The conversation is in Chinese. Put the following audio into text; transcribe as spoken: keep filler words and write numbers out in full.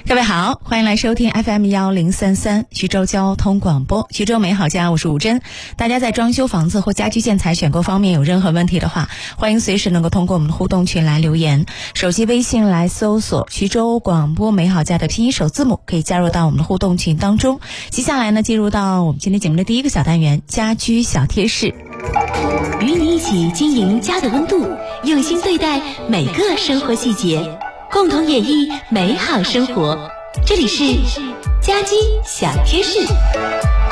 各位好，欢迎来收听 F M 一零三三徐州交通广播，徐州美好家，我是吴珍。大家在装修房子或家居建材选购方面有任何问题的话，欢迎随时能够通过我们的互动群来留言，手机微信来搜索徐州广播美好家的拼音首字母，可以加入到我们的互动群当中。接下来呢，进入到我们今天节目的第一个小单元，家居小贴士， 与你一起经营家的温度，用心对待每个生活细节，共同演绎美好生活。这里是家居小贴士。